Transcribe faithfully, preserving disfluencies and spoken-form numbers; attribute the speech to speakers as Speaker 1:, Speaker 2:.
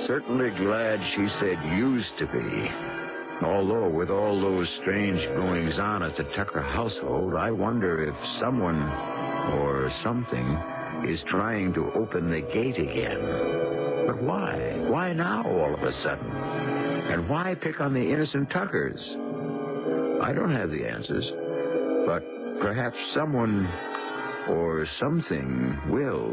Speaker 1: certainly glad she said used to be. Although, with all those strange goings-on at the Tucker household, I wonder if someone or something is trying to open the gate again. But why? Why now, all of a sudden? And why pick on the innocent Tuckers? I don't have the answers, but perhaps someone or something will.